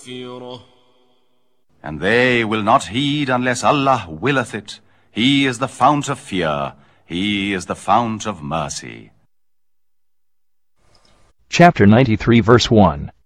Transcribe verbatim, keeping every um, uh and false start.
And they will not heed unless Allah willeth it. He is the fount of fear. He is the fount of mercy. Chapter ninety-three, verse one.